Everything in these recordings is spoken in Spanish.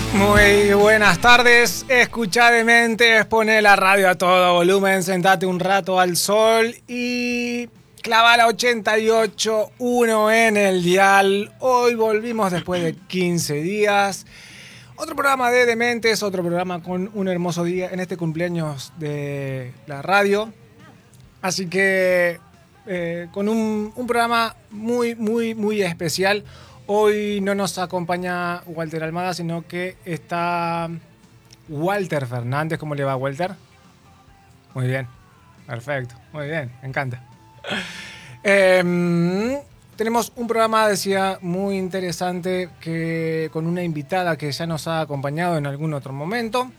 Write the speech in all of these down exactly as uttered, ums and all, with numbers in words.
Muy buenas tardes, escuchá dementes, poné la radio a todo volumen, sentate un rato al sol y clava la ochenta y ocho punto uno en el dial. Hoy volvimos después de quince días. Otro programa de Dementes, otro programa con un hermoso día en este cumpleaños de la radio. Así que eh, con un, un programa muy, muy, muy especial. Hoy no nos acompaña Walter Almada, sino que está Walter Fernández. ¿Cómo le va, Walter? Muy bien, perfecto, muy bien, me encanta. Eh, tenemos un programa, decía, muy interesante que, con una invitada que ya nos ha acompañado en algún otro momento.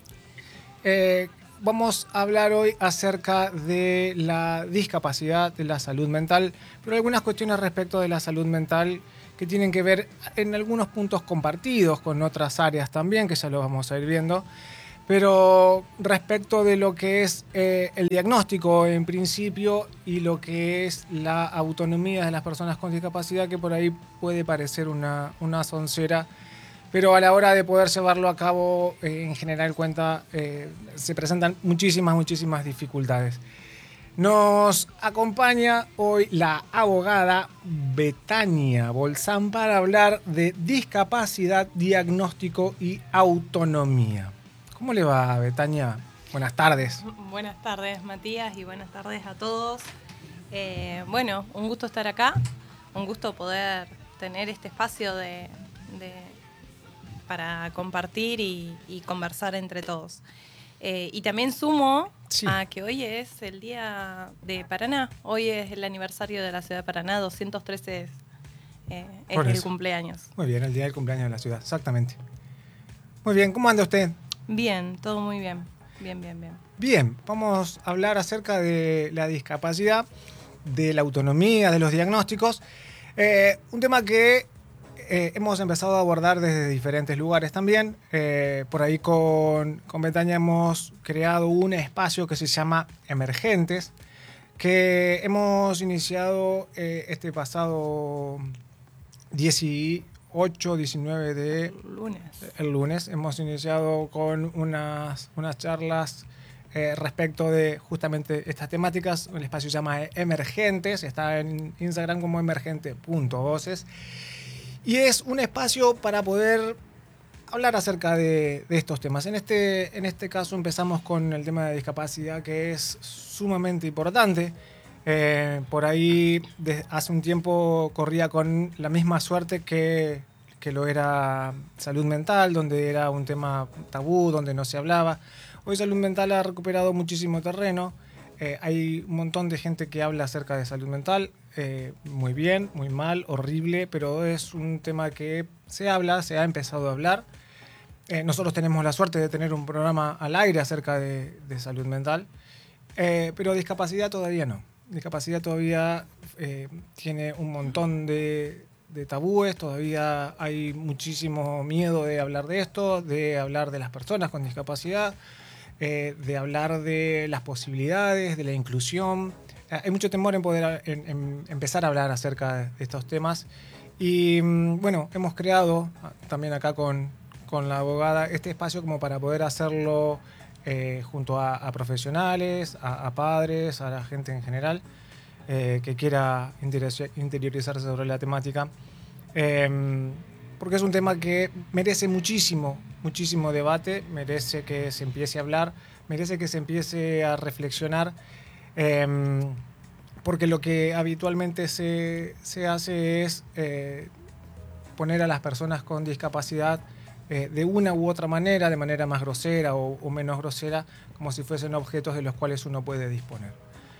Eh, vamos a hablar hoy acerca de la discapacidad, de la salud mental, pero algunas cuestiones respecto de la salud mental que tienen que ver en algunos puntos compartidos con otras áreas también, que ya lo vamos a ir viendo, pero respecto de lo que es eh, el diagnóstico en principio y lo que es la autonomía de las personas con discapacidad, que por ahí puede parecer una, una soncera, pero a la hora de poder llevarlo a cabo, eh, en general cuenta, eh, se presentan muchísimas, muchísimas dificultades. Nos acompaña hoy la abogada Betania Bolzán para hablar de discapacidad, diagnóstico y autonomía. ¿Cómo le va, Betania? Buenas tardes. Buenas tardes, Matías, y buenas tardes a todos. Eh, bueno, un gusto estar acá, un gusto poder tener este espacio de, de, para compartir y, y conversar entre todos. Eh, y también sumo sí. a que hoy es el día de Paraná, hoy es el aniversario de la ciudad de Paraná, doscientos trece eh, es el cumpleaños. Muy bien, el día del cumpleaños de la ciudad, exactamente. Muy bien, ¿cómo anda usted? Bien, todo muy bien, bien, bien, bien. Bien, vamos a hablar acerca de la discapacidad, de la autonomía, de los diagnósticos. Eh, un tema que eh, hemos empezado a abordar desde diferentes lugares también. Eh, por ahí con, con Betania hemos creado un espacio que se llama Emergentes, que hemos iniciado eh, este pasado dieciocho, diecinueve de lunes. El lunes hemos iniciado con unas, unas charlas eh, respecto de justamente estas temáticas. El espacio se llama Emergentes, está en Instagram como emergente punto voces. Y es un espacio para poder hablar acerca de, de estos temas. En este, en este caso empezamos con el tema de discapacidad, que es sumamente importante. Eh, por ahí de, hace un tiempo corría con la misma suerte que, que lo era salud mental, donde era un tema tabú, donde no se hablaba. Hoy salud mental ha recuperado muchísimo terreno. Eh, hay un montón de gente que habla acerca de salud mental, eh, muy bien, muy mal, horrible, pero es un tema que se habla, se ha empezado a hablar. Eh, nosotros tenemos la suerte de tener un programa al aire acerca de, de salud mental, eh, pero discapacidad todavía no. Discapacidad todavía eh, tiene un montón de, de tabúes, todavía hay muchísimo miedo de hablar de esto, de hablar de las personas con discapacidad, eh, de hablar de las posibilidades, de la inclusión. Eh, hay mucho temor en poder en, en empezar a hablar acerca de estos temas. Y bueno, hemos creado también acá con, con la abogada este espacio como para poder hacerlo Eh, junto a, a profesionales, a, a padres, a la gente en general eh, que quiera interiorizarse sobre la temática, eh, porque es un tema que merece muchísimo, muchísimo debate, merece que se empiece a hablar, merece que se empiece a reflexionar, eh, porque lo que habitualmente se, se hace es eh, poner a las personas con discapacidad Eh, de una u otra manera, de manera más grosera o, o menos grosera, como si fuesen objetos de los cuales uno puede disponer.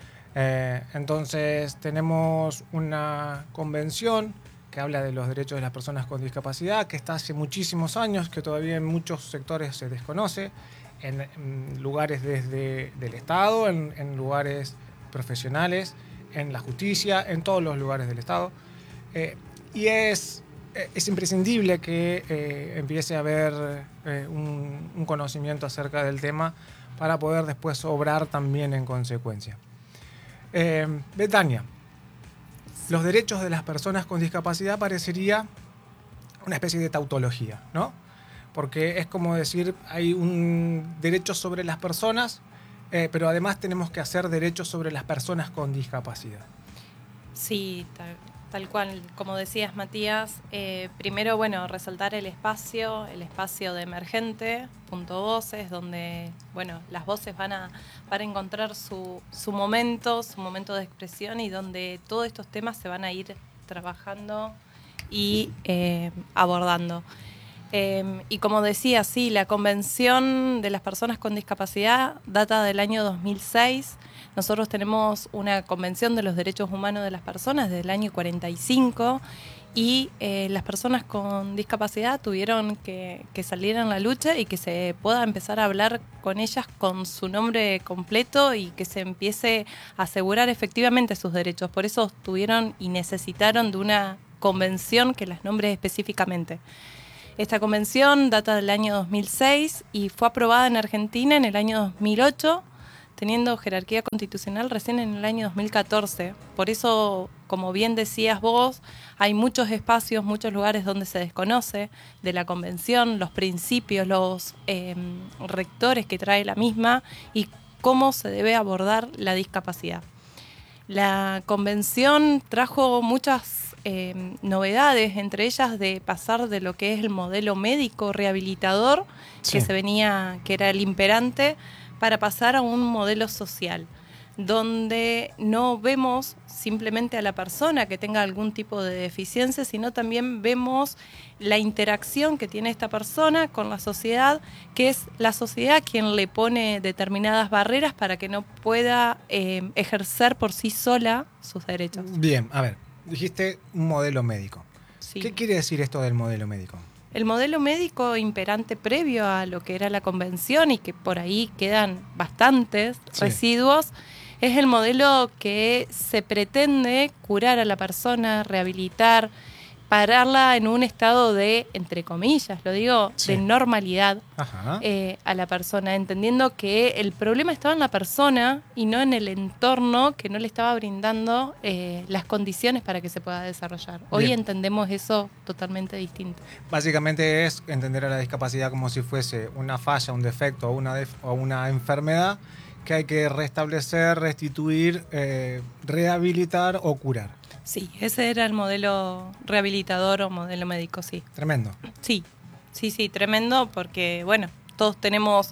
Eh, entonces tenemos una convención que habla de los derechos de las personas con discapacidad, que está hace muchísimos años, que todavía en muchos sectores se desconoce, en, en lugares desde del Estado, en, en lugares profesionales, en la justicia, en todos los lugares del Estado. Eh, y es... Es imprescindible que eh, empiece a haber eh, un, un conocimiento acerca del tema para poder después obrar también en consecuencia. Eh, Betania, los derechos de las personas con discapacidad parecería una especie de tautología, ¿no? porque es como decir, hay un derecho sobre las personas, eh, pero además tenemos que hacer derechos sobre las personas con discapacidad. Sí, tal, tal cual, como decías, Matías, eh, primero, bueno, resaltar el espacio, el espacio de emergente, punto voces, donde, bueno, las voces van a, van a encontrar su, su momento, su momento de expresión y donde todos estos temas se van a ir trabajando y eh, abordando. Eh, y como decía, sí, la Convención de las Personas con Discapacidad data del año dos mil seis. Nosotros tenemos una Convención de los Derechos Humanos de las Personas del año cuarenta y cinco y eh, las personas con discapacidad tuvieron que, que salir en la lucha y que se pueda empezar a hablar con ellas con su nombre completo y que se empiece a asegurar efectivamente sus derechos. Por eso tuvieron y necesitaron de una convención que las nombre específicamente. Esta convención data del año dos mil seis y fue aprobada en Argentina en el año dos mil ocho, teniendo jerarquía constitucional recién en el año dos mil catorce. Por eso, como bien decías vos, hay muchos espacios, muchos lugares donde se desconoce de la convención, los principios, los eh, rectores que trae la misma y cómo se debe abordar la discapacidad. La convención trajo muchas Eh, novedades, entre ellas de pasar de lo que es el modelo médico rehabilitador, sí, que se venía, que era el imperante, para pasar a un modelo social, donde no vemos simplemente a la persona que tenga algún tipo de deficiencia, sino también vemos la interacción que tiene esta persona con la sociedad, que es la sociedad quien le pone determinadas barreras para que no pueda eh, ejercer por sí sola sus derechos. Bien, a ver. Dijiste un modelo médico. Sí. ¿Qué quiere decir esto del modelo médico? El modelo médico imperante previo a lo que era la convención y que por ahí quedan bastantes sí. residuos, es el modelo que se pretende curar a la persona, rehabilitar, pararla en un estado de, entre comillas, lo digo, sí. de normalidad eh, a la persona, entendiendo que el problema estaba en la persona y no en el entorno que no le estaba brindando eh, las condiciones para que se pueda desarrollar. Hoy Bien. entendemos eso totalmente distinto. Básicamente es entender a la discapacidad como si fuese una falla, un defecto o una, def- o una enfermedad que hay que restablecer, restituir, eh, rehabilitar o curar. Sí, ese era el modelo rehabilitador o modelo médico, sí. Tremendo. Sí, sí, sí, tremendo porque, bueno, todos tenemos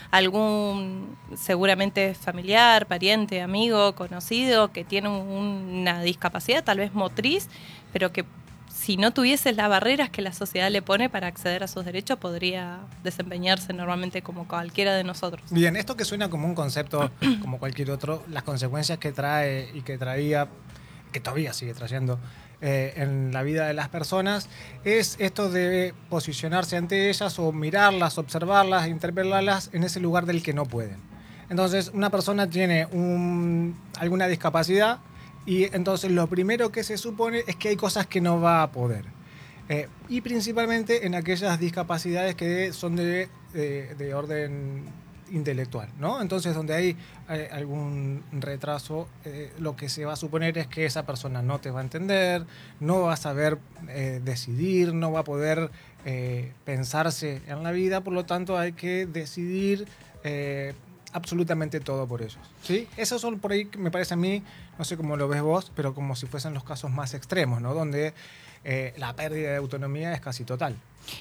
algún, seguramente familiar, pariente, amigo, conocido, que tiene una discapacidad, tal vez motriz, pero que si no tuviese las barreras que la sociedad le pone para acceder a sus derechos, podría desempeñarse normalmente como cualquiera de nosotros. Bien, esto que suena como un concepto como cualquier otro, las consecuencias que trae y que traía, que todavía sigue trayendo eh, en la vida de las personas, es esto de posicionarse ante ellas o mirarlas, observarlas, interpelarlas en ese lugar del que no pueden. Entonces, una persona tiene un, alguna discapacidad y entonces lo primero que se supone es que hay cosas que no va a poder. Eh, y principalmente en aquellas discapacidades que son de, de, de orden intelectual, ¿no? Entonces, donde hay eh, algún retraso, eh, lo que se va a suponer es que esa persona no te va a entender, no va a saber eh, decidir, no va a poder eh, pensarse en la vida, por lo tanto hay que decidir eh, absolutamente todo por ellos, ¿sí? Esos son por ahí, me parece a mí, no sé cómo lo ves vos, pero como si fuesen los casos más extremos, ¿no? Donde eh, la pérdida de autonomía es casi total.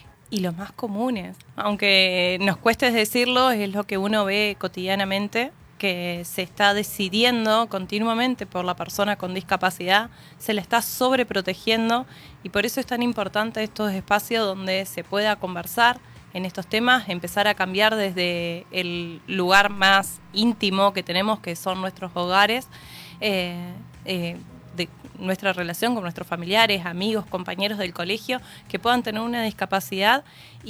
Y los más comunes, aunque nos cueste decirlo, es lo que uno ve cotidianamente, que se está decidiendo continuamente por la persona con discapacidad, se la está sobreprotegiendo y por eso es tan importante estos espacios donde se pueda conversar en estos temas, empezar a cambiar desde el lugar más íntimo que tenemos, que son nuestros hogares, eh, eh, de nuestra relación con nuestros familiares, amigos, compañeros del colegio, que puedan tener una discapacidad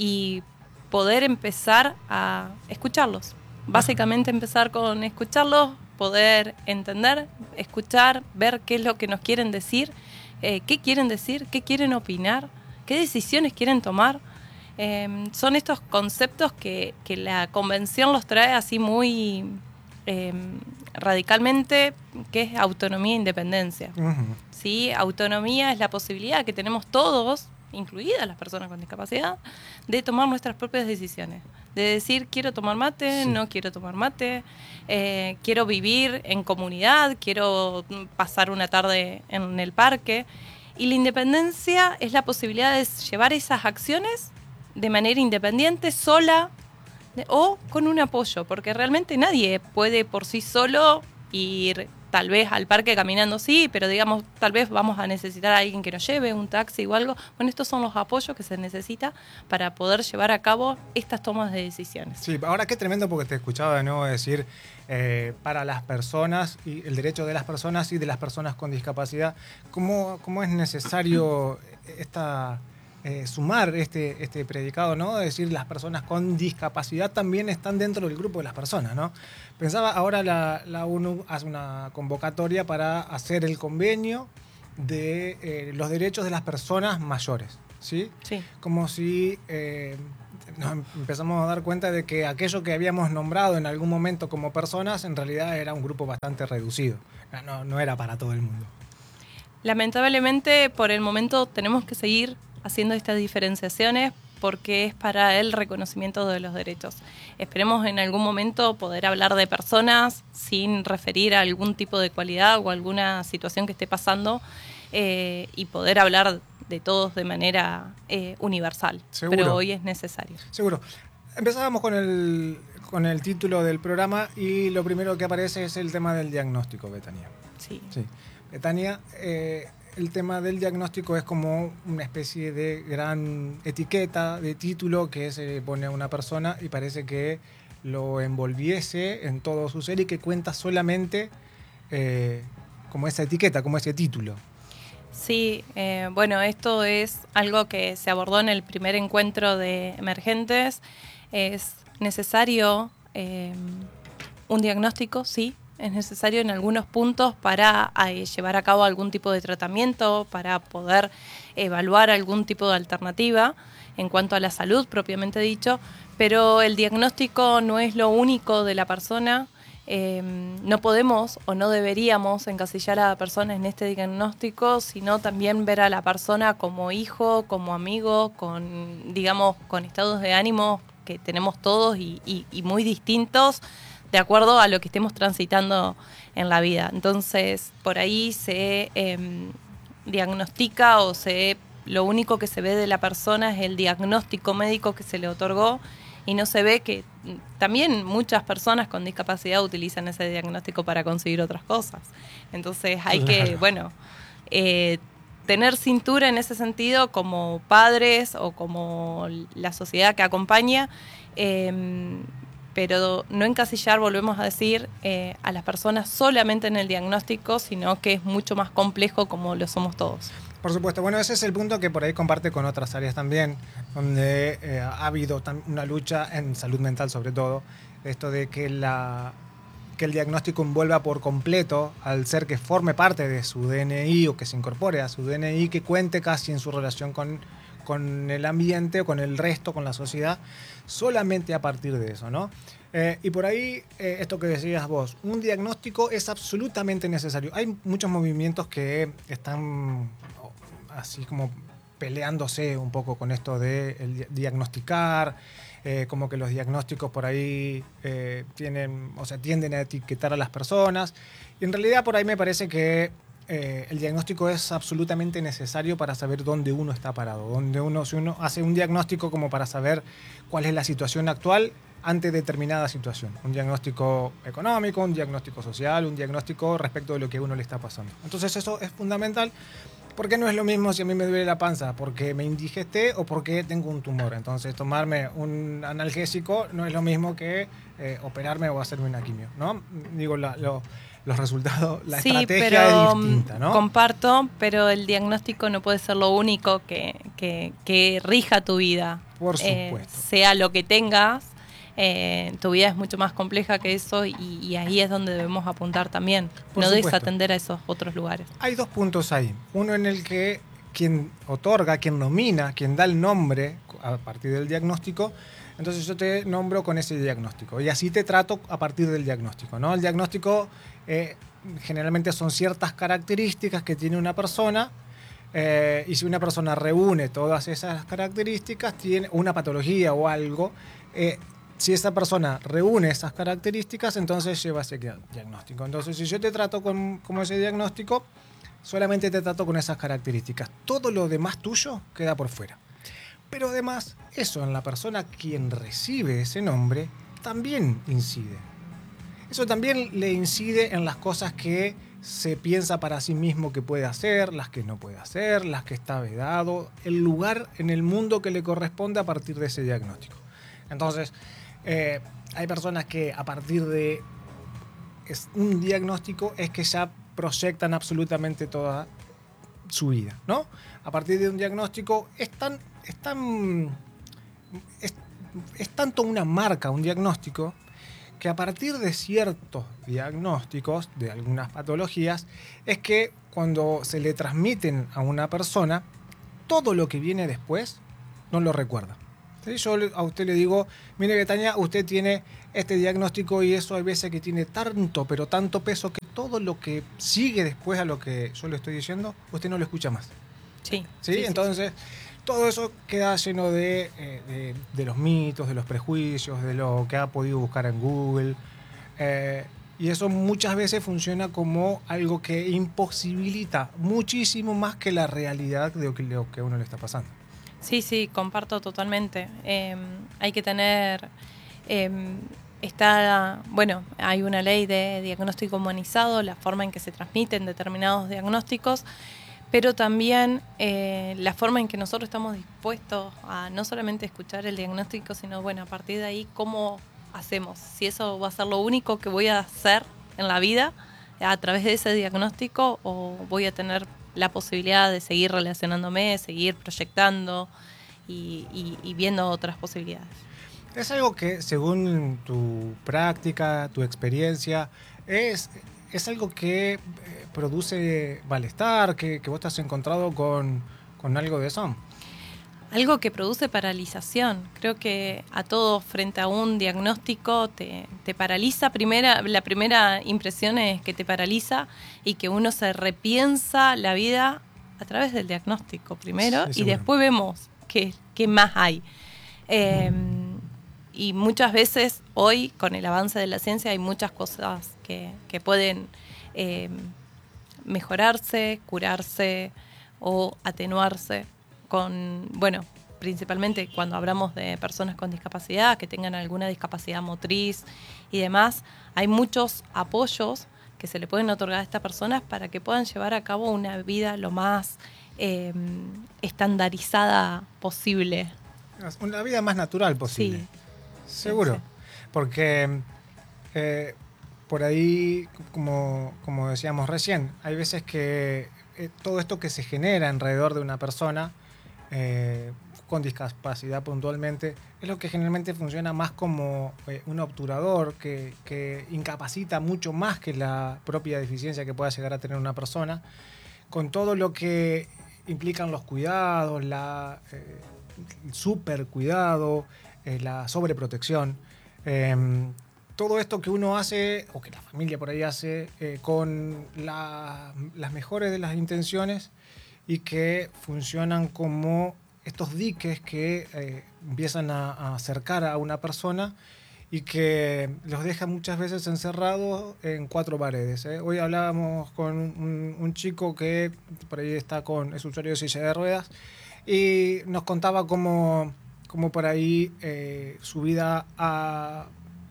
y poder empezar a escucharlos. Básicamente empezar con escucharlos, poder entender, escuchar, ver qué es lo que nos quieren decir, eh, qué quieren decir, qué quieren opinar, qué decisiones quieren tomar. Eh, son estos conceptos que, que la convención los trae así muy eh, radicalmente, que es autonomía e independencia. Uh-huh. ¿Sí? Autonomía es la posibilidad que tenemos todos incluidas las personas con discapacidad, de tomar nuestras propias decisiones. De decir, quiero tomar mate, sí. no quiero tomar mate, eh, quiero vivir en comunidad, quiero pasar una tarde en el parque. Y la independencia es la posibilidad de llevar esas acciones de manera independiente, sola, de, o con un apoyo, porque realmente nadie puede por sí solo ir tal vez al parque caminando, sí, pero digamos, tal vez vamos a necesitar a alguien que nos lleve, un taxi o algo. Bueno, estos son los apoyos que se necesita para poder llevar a cabo estas tomas de decisiones. Sí, ahora qué tremendo, porque te escuchaba de nuevo decir eh, para las personas y el derecho de las personas y de las personas con discapacidad. ¿Cómo, cómo es necesario esta... Eh, sumar este, este predicado, ¿no? Es decir, las personas con discapacidad también están dentro del grupo de las personas, ¿no? Pensaba, ahora la, la ONU hace una convocatoria para hacer el convenio de eh, los derechos de las personas mayores, ¿sí? Sí. Como si eh, nos empezamos a dar cuenta de que aquello que habíamos nombrado en algún momento como personas, en realidad era un grupo bastante reducido. No, no era para todo el mundo. Lamentablemente, por el momento, tenemos que seguir haciendo estas diferenciaciones porque es para el reconocimiento de los derechos. Esperemos en algún momento poder hablar de personas sin referir a algún tipo de cualidad o alguna situación que esté pasando eh, y poder hablar de todos de manera eh, universal. Seguro. Pero hoy es necesario. Seguro. Empezábamos con el, con el título del programa y lo primero que aparece es el tema del diagnóstico, Betania. Sí. Sí. Betania, eh, el tema del diagnóstico es como una especie de gran etiqueta, de título que se pone a una persona y parece que lo envolviese en todo su ser y que cuenta solamente eh, como esa etiqueta, como ese título. Sí, eh, bueno, esto es algo que se abordó en el primer encuentro de emergentes. Es necesario eh, un diagnóstico, sí. Es necesario en algunos puntos para eh, llevar a cabo algún tipo de tratamiento, para poder evaluar algún tipo de alternativa en cuanto a la salud propiamente dicho, pero el diagnóstico no es lo único de la persona. Eh, no podemos o no deberíamos encasillar a la persona en este diagnóstico, sino también ver a la persona como hijo, como amigo, con, digamos, con estados de ánimo que tenemos todos y, y, y muy distintos, de acuerdo a lo que estemos transitando en la vida. Entonces, por ahí se eh, diagnostica o se lo único que se ve de la persona es el diagnóstico médico que se le otorgó y no se ve que también muchas personas con discapacidad utilizan ese diagnóstico para conseguir otras cosas. Entonces, hay claro. que, bueno, eh, tener cintura en ese sentido como padres o como la sociedad que acompaña, eh, pero no encasillar, volvemos a decir, eh, a las personas solamente en el diagnóstico, sino que es mucho más complejo como lo somos todos. Por supuesto. Bueno, ese es el punto que por ahí comparte con otras áreas también, donde eh, ha habido una lucha en salud mental sobre todo, esto de que, la, que el diagnóstico envuelva por completo al ser que forme parte de su D N I o que se incorpore a su D N I, que cuente casi en su relación con, con el ambiente o con el resto, con la sociedad, solamente a partir de eso, ¿no? Eh, y por ahí, eh, esto que decías vos, un diagnóstico es absolutamente necesario. Hay muchos movimientos que están así como peleándose un poco con esto de el diagnosticar, eh, como que los diagnósticos por ahí eh, tienen, o sea, tienden a etiquetar a las personas. Y en realidad por ahí me parece que eh, el diagnóstico es absolutamente necesario para saber dónde uno está parado, donde uno, si uno hace un diagnóstico como para saber cuál es la situación actual ante determinada situación. Un diagnóstico económico, un diagnóstico social, un diagnóstico respecto de lo que a uno le está pasando. Entonces eso es fundamental, porque no es lo mismo si a mí me duele la panza porque me indigesté o porque tengo un tumor. Entonces tomarme un analgésico no es lo mismo que eh, operarme o hacerme una quimio, ¿no? Digo, la, lo, los resultados, la sí, estrategia pero, es distinta, ¿no? Comparto, pero el diagnóstico no puede ser lo único que, que, que rija tu vida. Por supuesto. Eh, sea lo que tengas, eh, tu vida es mucho más compleja que eso y, y ahí es donde debemos apuntar también. Por no supuesto. desatender a esos otros lugares. Hay dos puntos ahí. Uno en el que quien otorga, quien nomina, quien da el nombre a partir del diagnóstico, entonces yo te nombro con ese diagnóstico y así te trato a partir del diagnóstico, ¿no? El diagnóstico eh, generalmente son ciertas características que tiene una persona Eh, y si una persona reúne todas esas características, tiene una patología o algo, eh, si esa persona reúne esas características, entonces lleva ese diagnóstico. Entonces, si yo te trato con, como ese diagnóstico, solamente te trato con esas características. Todo lo demás tuyo queda por fuera. Pero además, eso en la persona quien recibe ese nombre también incide. Eso también le incide en las cosas que se piensa para sí mismo que puede hacer, las que no puede hacer, las que está vedado, el lugar en el mundo que le corresponde a partir de ese diagnóstico. Entonces, eh, hay personas que a partir de un diagnóstico es que ya proyectan absolutamente toda su vida, ¿no? A partir de un diagnóstico es tan, es tan, es, es tanto una marca, un diagnóstico, que a partir de ciertos diagnósticos de algunas patologías es que cuando se le transmiten a una persona, todo lo que viene después no lo recuerda. ¿Sí? Yo a usted le digo, mire Betania, usted tiene este diagnóstico y eso hay veces que tiene tanto, pero tanto peso que todo lo que sigue después a lo que yo le estoy diciendo, usted no lo escucha más. Sí. ¿Sí? sí Entonces, sí. Todo eso queda lleno de, eh, de, de los mitos, de los prejuicios, de lo que ha podido buscar en Google. Eh, y eso muchas veces funciona como algo que imposibilita muchísimo más que la realidad de lo que, lo que a uno le está pasando. Sí, sí, comparto totalmente. Eh, hay que tener... Eh, está, bueno, hay una ley de diagnóstico humanizado, la forma en que se transmiten determinados diagnósticos, pero también eh, la forma en que nosotros estamos dispuestos a no solamente escuchar el diagnóstico, sino, bueno, a partir de ahí, cómo hacemos. Si eso va a ser lo único que voy a hacer en la vida a través de ese diagnóstico, o voy a tener la posibilidad de seguir relacionándome, seguir proyectando y, y, y viendo otras posibilidades. Es algo que, según tu práctica, tu experiencia, es... ¿Es algo que eh, produce malestar, que, que vos te has encontrado con, con algo de eso? Algo que produce paralización. Creo que a todos frente a un diagnóstico te, te paraliza. Primera, la primera impresión es que te paraliza y que uno se repiensa la vida a través del diagnóstico primero, sí, y después vemos qué, qué más hay. Eh, y muchas veces hoy, con el avance de la ciencia, hay muchas cosas que, que pueden eh, mejorarse, curarse o atenuarse con, bueno, principalmente cuando hablamos de personas con discapacidad, que tengan alguna discapacidad motriz y demás, hay muchos apoyos que se le pueden otorgar a estas personas para que puedan llevar a cabo una vida lo más eh, estandarizada posible. Una vida más natural posible. Sí. Seguro, sí, sí. Porque eh, por ahí, como, como decíamos recién, hay veces que eh, todo esto que se genera alrededor de una persona eh, con discapacidad puntualmente es lo que generalmente funciona más como eh, un obturador que, que incapacita mucho más que la propia deficiencia que pueda llegar a tener una persona, con todo lo que implican los cuidados, la, eh, el super cuidado, eh, la sobreprotección, eh, todo esto que uno hace, o que la familia por ahí hace, eh, con la, las mejores de las intenciones y que funcionan como estos diques que eh, empiezan a, a acercar a una persona y que los dejan muchas veces encerrados en cuatro paredes. ¿eh? Hoy hablábamos con un, un chico que por ahí está con, es usuario de silla de ruedas y nos contaba cómo, cómo por ahí eh, su vida a,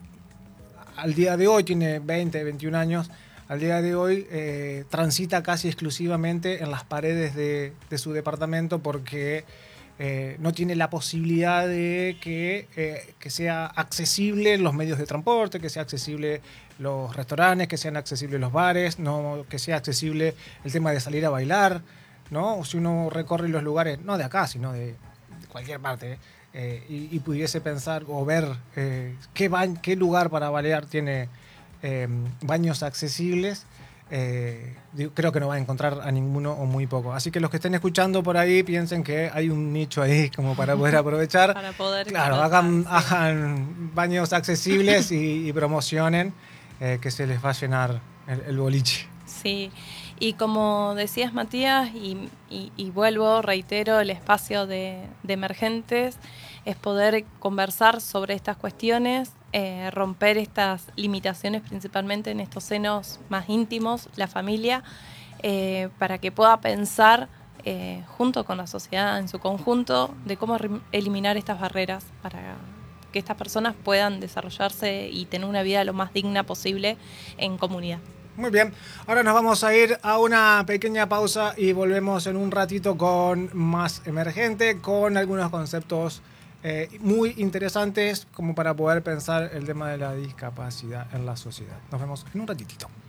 al día de hoy, tiene veinte, veintiún años, al día de hoy eh, transita casi exclusivamente en las paredes de, de su departamento porque eh, no tiene la posibilidad de que, eh, que sea accesible los medios de transporte, que sea accesible los restaurantes, que sean accesibles los bares, no, que sea accesible el tema de salir a bailar, ¿no? O si uno recorre los lugares, no de acá, sino de, de cualquier parte, ¿eh? Eh, y, y pudiese pensar o ver eh, qué, ba- qué lugar para bailar tiene eh, baños accesibles, eh, creo que no va a encontrar a ninguno o muy poco. Así que los que estén escuchando por ahí piensen que hay un nicho ahí como para poder aprovechar. Para poder claro, hagan, sí. hagan baños accesibles y, y promocionen eh, que se les va a llenar el, el boliche. Sí, Y como decías, Matías, y, y, y vuelvo, reitero, el espacio de, de emergentes es poder conversar sobre estas cuestiones, eh, romper estas limitaciones principalmente en estos senos más íntimos, la familia, eh, para que pueda pensar eh, junto con la sociedad en su conjunto de cómo re- eliminar estas barreras para que estas personas puedan desarrollarse y tener una vida lo más digna posible en comunidad. Muy bien, ahora nos vamos a ir a una pequeña pausa y volvemos en un ratito con más emergente, con algunos conceptos eh, muy interesantes como para poder pensar el tema de la discapacidad en la sociedad. Nos vemos en un ratitito.